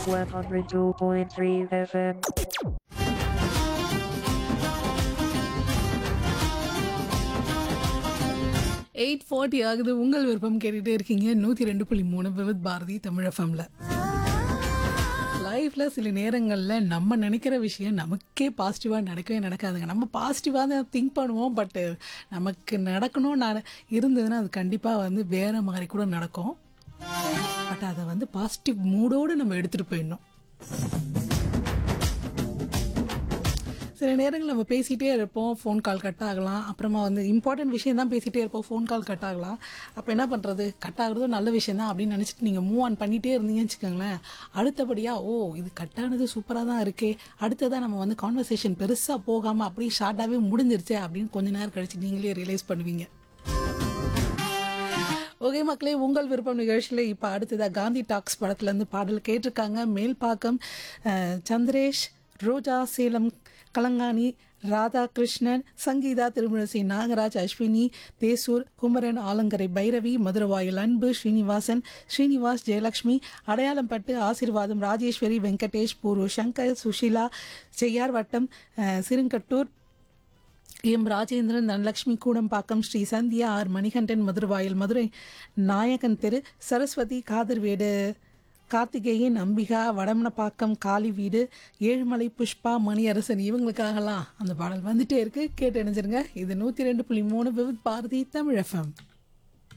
102.3 FM. 8:40 ஆகுது. உங்கள் விருப்பம் கேட்டுட்டே இருக்கீங்க. 102.3 விவித் பாரதி தமிழ் எஃப்எம்ல. லைஃப்ல சில நேரங்கள்ல நம்ம நினைக்கிற விஷயம் நமக்கே பாசிட்டிவா நடக்கவே நடக்காதுங்க. நம்ம பாசிட்டிவா தான் திங்க் பண்ணுவோம். பட் நமக்கு நடக்கணும்னு இருந்ததுன்னா அது கண்டிப்பா வேற மாதிரி கூட நடக்கும். பட் அதை பாசிட்டிவ் மூடோடு நம்ம எடுத்துட்டு போயிடணும். சில நேரங்கள் நம்ம பேசிகிட்டே இருப்போம், ஃபோன் கால் கட் ஆகலாம். அப்புறமா இம்பார்ட்டன்ட் விஷயம் தான் பேசிகிட்டே இருப்போம், ஃபோன் கால் கட் ஆகலாம். அப்போ என்ன பண்ணுறது, கட் ஆகுறதும் நல்ல விஷயம் தான் அப்படின்னு நினச்சிட்டு நீங்கள் மூவ் ஆன் பண்ணிகிட்டே இருந்தீங்கன்னு வச்சுக்கோங்களேன். அடுத்தபடியாக இது கட் ஆனது சூப்பராக தான் இருக்கே, அடுத்ததான் நம்ம கான்வர்சேஷன் பெருசாக போகாமல் அப்படியே ஷார்ட்டாகவே முடிஞ்சிருச்சே அப்படின்னு கொஞ்ச நேரம் கழிச்சு நீங்களே ரியலைஸ் பண்ணுவீங்க. ஓகே மக்களே, உங்கள் விருப்பம் நிகழ்ச்சியில் இப்போ அடுத்ததாக காந்தி டாக்ஸ் படத்துலேருந்து பாடல் கேட்டிருக்காங்க. மேல்பாக்கம் சந்திரேஷ், ரோஜா, சேலம் கலங்காணி, ராதாகிருஷ்ணன், சங்கீதா, திருமுரசி, நாகராஜ், அஸ்வினி, தேசூர், குமரன், ஆலங்கரை பைரவி, மதுரவாயில் அன்பு, ஸ்ரீனிவாசன், ஸ்ரீனிவாஸ், ஜெயலக்ஷ்மி, அடையாளம்பட்டு, ஆசீர்வாதம், ராஜேஸ்வரி, வெங்கடேஷ், பூர்வ சங்கர், சுஷீலா, செய்யார் வட்டம், சிறுங்கட்டூர், எம் ராஜேந்திரன், தனலட்சுமி, கூடம்பாக்கம், ஸ்ரீ சந்தியா, ஆர் மணிகண்டன், மதுரவாயில், மதுரை நாயகன் தெரு, சரஸ்வதி, காதர்வேடு, கார்த்திகேயன், அம்பிகா, வடமனப்பாக்கம், காளி வீடு, ஏழுமலை, புஷ்பா, மணியரசன், இவங்களுக்காகலாம் அந்த பாடல் வந்துட்டே இருக்கு. கேட்டு இணைஞ்சிருங்க. இது 102.3 விவித் பாரதி தமிழ் எஃப்எம்.